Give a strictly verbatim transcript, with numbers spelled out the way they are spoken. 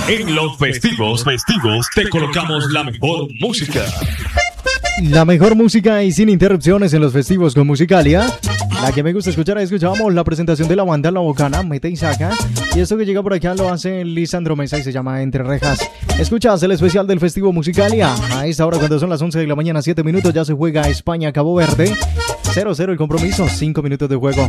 En los festivos, festivos, te colocamos la mejor música. La mejor música y sin interrupciones en los festivos con Musicalia. La que me gusta escuchar, escuchábamos la presentación de la banda La Bocana, Mete y Saca. Y esto que llega por acá lo hace Lisandro Mesa y se llama Entre Rejas. Escuchas el especial del festivo Musicalia. A esta hora, cuando son las once de la mañana, siete minutos, ya se juega España-Cabo Verde. cero cero el compromiso, cinco minutos de juego.